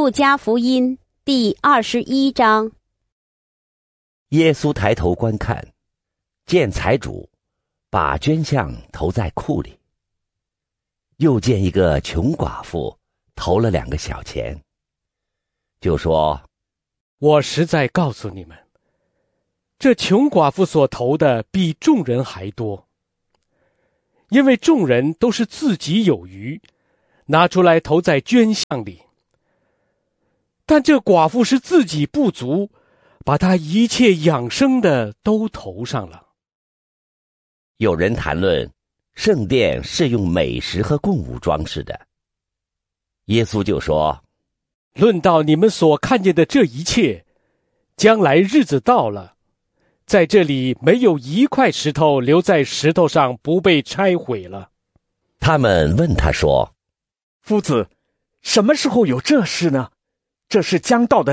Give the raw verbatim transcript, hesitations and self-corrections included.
路加福音第二十一章。 耶稣抬头观看，见财主把捐项投在库里，又见一个穷寡妇投了两个小钱，就说： 我实在告诉你们，这穷寡妇所投的比众人还多，因为众人都是自己有余，拿出来投在捐项里，但这寡妇是自己不足，把她一切养生的都投上了。 有人谈论圣殿是用美食和供物装饰的，耶稣就说： 论到你们所看见的这一切，将来日子到了，在这里没有一块石头留在石头上不被拆毁了。 他们问他说： 夫子，什么时候有这事呢？这是将到的